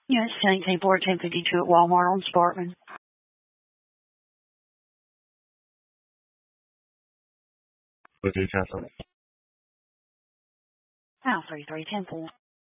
Yes, 1084, 1052 at Walmart on Sparkman. Okay, Catherine. House 3310